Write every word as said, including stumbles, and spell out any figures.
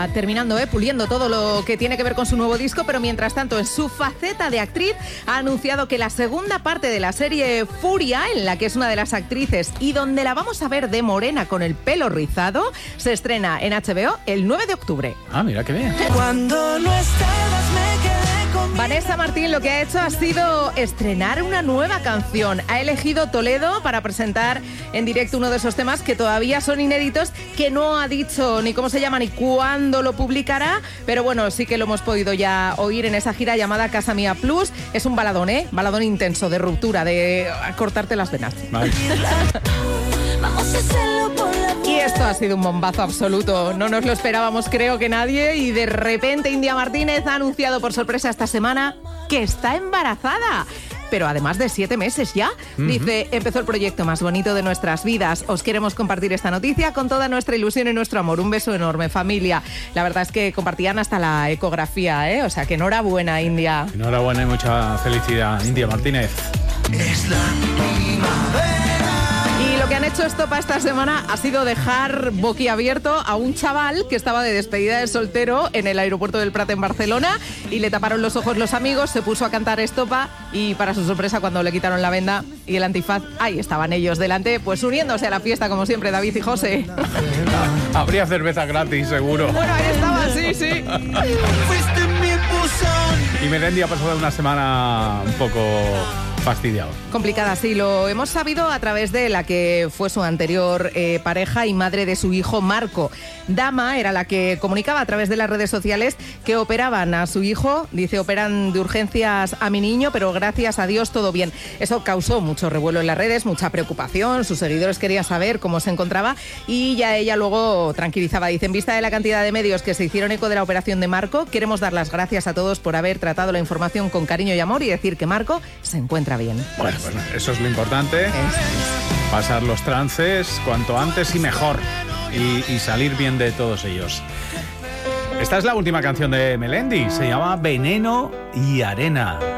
está terminando, ¿eh? puliendo todo lo que tiene que ver con su nuevo disco, pero mientras tanto, en su faceta de actriz, ha anunciado que la segunda parte de la serie Furia, en la que es una de las actrices y donde la vamos a ver de morena con el pelo rizado, se estrena en H B O el nueve de octubre. Ah, mira qué bien. Cuando no estabas me quedé conmigo. Vanessa Martín lo que ha hecho ha sido estrenar una nueva canción. Ha elegido Toledo para presentar en directo uno de esos temas que todavía son inéditos, que no ha dicho ni cómo se llama ni cuándo lo publicará, pero bueno, sí que lo hemos podido ya oír en esa gira llamada Casa Mía Plus. Es un baladón, ¿eh? Baladón intenso, de ruptura, de cortarte las venas. Vale. Vamos a hacerlo por la Y esto ha sido un bombazo absoluto. No nos lo esperábamos, creo que nadie, y de repente India Martínez ha anunciado por sorpresa esta semana que está embarazada. Pero además de siete meses ya. Uh-huh. Dice, empezó el proyecto más bonito de nuestras vidas. Os queremos compartir esta noticia con toda nuestra ilusión y nuestro amor. Un beso enorme, familia. La verdad es que compartían hasta la ecografía, ¿eh? O sea, que enhorabuena, India. Enhorabuena y mucha felicidad, India Martínez. Es la primavera. Y lo que han hecho esto para esta semana ha sido dejar boquiabierto a un chaval que estaba de despedida de soltero en el aeropuerto del Prat en Barcelona y le taparon los ojos los amigos, se puso a cantar estopa y para su sorpresa cuando le quitaron la venda y el antifaz, ahí estaban ellos delante, pues uniéndose a la fiesta como siempre, David y José. Habría cerveza gratis, seguro. Bueno, ahí estaba, sí, sí. Fuiste mi buzón. Y Melendi ha pasado una semana un poco fastidiado. Complicada, sí, lo hemos sabido a través de la que fue su anterior eh, pareja y madre de su hijo Marco. Dama era la que comunicaba a través de las redes sociales que operaban a su hijo. Dice, operan de urgencias a mi niño, pero gracias a Dios todo bien. Eso causó mucho revuelo en las redes, mucha preocupación. Sus seguidores querían saber cómo se encontraba y ya ella luego tranquilizaba. Dice, en vista de la cantidad de medios que se hicieron eco de la operación de Marco, queremos dar las gracias a todos por haber tratado la información con cariño y amor y decir que Marco se encuentra bien. Bueno, bueno, eso es lo importante. Pasar los trances cuanto antes y mejor. Y, y salir bien de todos ellos. Esta es la última canción de Melendi. Se llama Veneno y Arena.